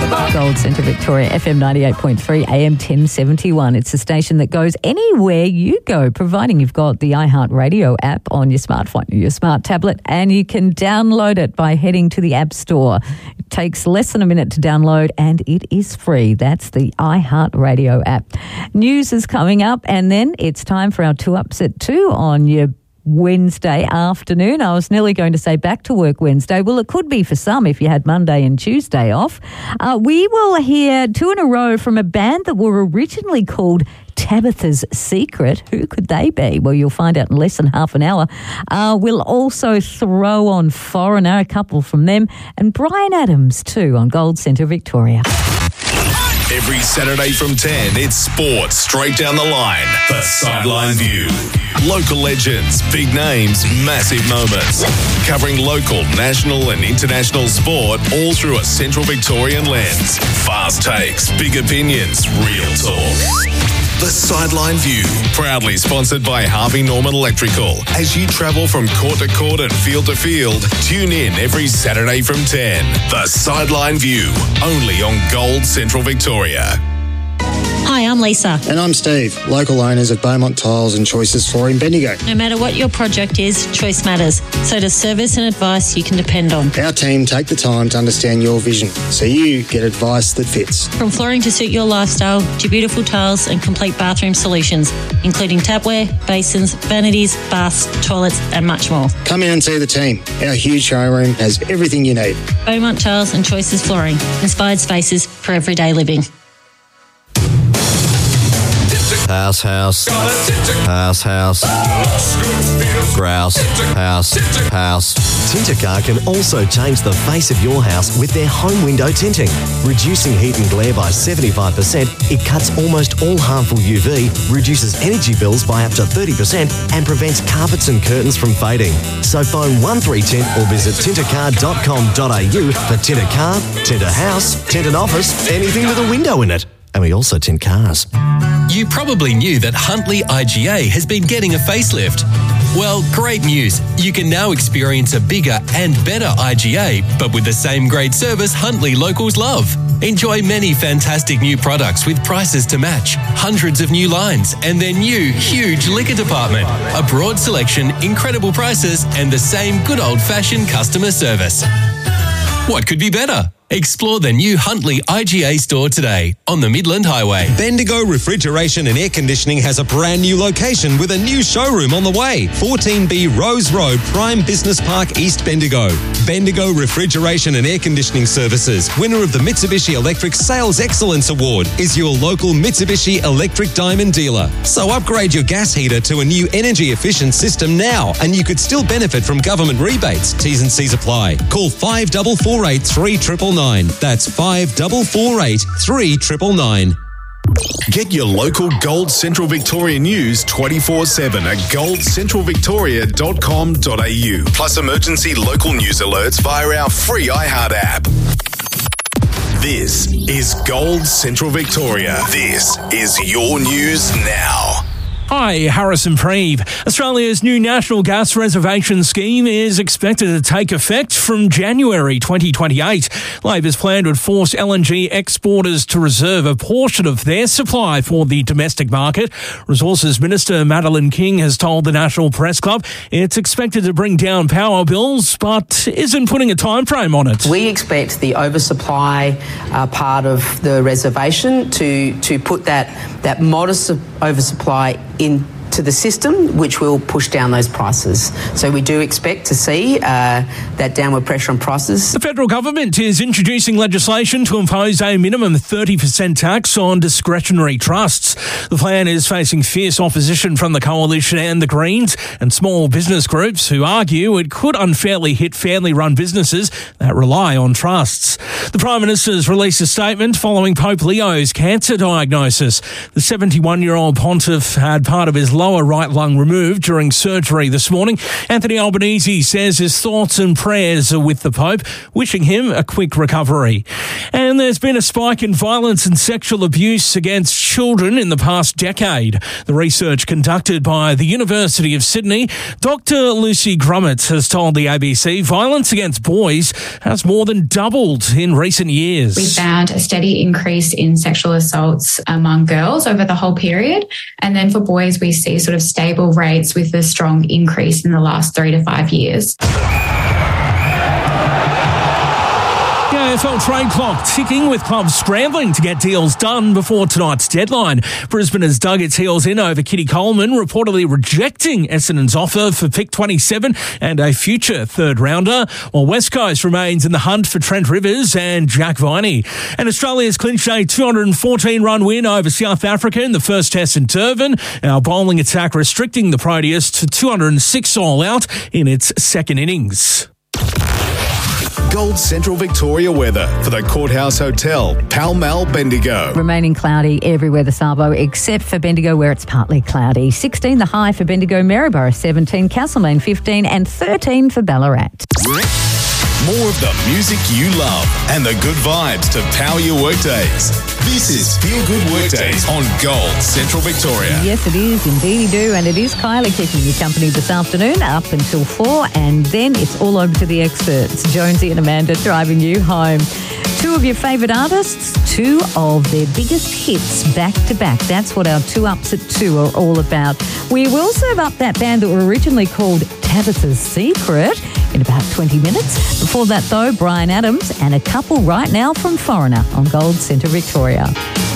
Gold Centre Victoria, FM 98.3, AM 1071. It's a station that goes anywhere you go, providing you've got the iHeartRadio app on your smartphone, your smart tablet, and you can download it by heading to the App Store. It takes less than a minute to download and it is free. That's the iHeartRadio app. News is coming up and then it's time for our 2 Ups at 2 on your Wednesday afternoon. I was nearly going to say back to work Wednesday. Well, it could be for some if you had Monday and Tuesday off. We will hear 2 in a row from a band that were originally called Tabitha's Secret. Who could they be? Well, you'll find out in less than half an hour. We'll also throw on Foreigner, a couple from them, and Brian Adams too on Gold Centre Victoria. Every Saturday from 10, it's sports straight down the line. The Sideline View. Local legends, big names, massive moments. Covering local, national and international sport all through a Central Victorian lens. Fast takes, big opinions, real talk. The Sideline View, proudly sponsored by Harvey Norman Electrical. As you travel from court to court and field to field, tune in every Saturday from 10. The Sideline View, only on Gold Central Victoria. Hi, I'm Lisa. And I'm Steve, local owners of Beaumont Tiles and Choices Flooring Bendigo. No matter what your project is, choice matters. So does service and advice you can depend on. Our team take the time to understand your vision, so you get advice that fits. From flooring to suit your lifestyle, to beautiful tiles and complete bathroom solutions, including tapware, basins, vanities, baths, toilets and much more. Come in and see the team. Our huge showroom has everything you need. Beaumont Tiles and Choices Flooring. Inspired spaces for everyday living. House, house, house, house, grouse, house. Tintercar can also change the face of your house with their home window tinting. Reducing heat and glare by 75%, it cuts almost all harmful UV, reduces energy bills by up to 30% and prevents carpets and curtains from fading. So phone 13Tint or visit tintercar.com.au for tint a car, tint a house, tint an office, anything with a window in it. And we also tint cars. You probably knew that Huntley IGA has been getting a facelift. Well, great news. You can now experience a bigger and better IGA, but with the same great service Huntley locals love. Enjoy many fantastic new products with prices to match, hundreds of new lines, and their new, huge liquor department. A broad selection, incredible prices, and the same good old-fashioned customer service. What could be better? Explore the new Huntley IGA store today on the Midland Highway. Bendigo Refrigeration and Air Conditioning has a brand new location with a new showroom on the way. 14B Rose Road, Prime Business Park, East Bendigo. Bendigo Refrigeration and Air Conditioning Services, winner of the Mitsubishi Electric Sales Excellence Award, is your local Mitsubishi Electric Diamond dealer. So upgrade your gas heater to a new energy efficient system now and you could still benefit from government rebates. T's and C's apply. Call 5448 3999. That's 5448 3999. Get your local Gold Central Victoria news 24/7 at goldcentralvictoria.com.au. Plus emergency local news alerts via our free iHeart app. This is Gold Central Victoria. This is your news now. Hi, Harrison Preeve. Australia's new National Gas Reservation Scheme is expected to take effect from January 2028. Labor's plan would force LNG exporters to reserve a portion of their supply for the domestic market. Resources Minister Madeleine King has told the National Press Club it's expected to bring down power bills, but isn't putting a time frame on it. We expect the oversupply part of the reservation to put that modest oversupply into the system, which will push down those prices. So we do expect to see that downward pressure on prices. The federal government is introducing legislation to impose a minimum 30% tax on discretionary trusts. The plan is facing fierce opposition from the Coalition and the Greens and small business groups who argue it could unfairly hit family-run businesses that rely on trusts. The Prime Minister's released a statement following Pope Leo's cancer diagnosis. The 71-year-old pontiff had part of his lower right lung removed during surgery this morning. Anthony Albanese says his thoughts and prayers are with the Pope, wishing him a quick recovery. And there's been a spike in violence and sexual abuse against children in the past decade. The research conducted by the University of Sydney, Dr. Lucy Grummet has told the ABC violence against boys has more than doubled in recent years. We found a steady increase in sexual assaults among girls over the whole period. And then for boys, we see sort of stable rates with a strong increase in the last 3 to 5 years. The AFL trade clock ticking with clubs scrambling to get deals done before tonight's deadline. Brisbane has dug its heels in over Kitty Coleman, reportedly rejecting Essendon's offer for pick 27 and a future third rounder, while West Coast remains in the hunt for Trent Rivers and Jack Viney. And Australia's clinched a 214-run win over South Africa in the first test in Durban. Our bowling attack restricting the Proteas to 206 all out in its second innings. Gold Central Victoria weather for the Courthouse Hotel, Pall Mall, Bendigo. Remaining cloudy everywhere this Sabo, except for Bendigo where it's partly cloudy. 16 the high for Bendigo, Maryborough 17, Castlemaine 15 and 13 for Ballarat. More of the music you love and the good vibes to power your workdays. This is Feel Good Workdays on Gold Central Victoria. Yes, it is. Indeed, do. And it is Kylie keeping you company this afternoon up until 4. And then it's all over to the experts. Jonesy and Amanda driving you home. 2 of your favourite artists, 2 of their biggest hits back to back. That's what our 2 Ups at 2 are all about. We will serve up that band that were originally called Tabitha's Secret in about 20 minutes. Before that, though, Brian Adams and a couple right now from Foreigner on Gold Centre Victoria.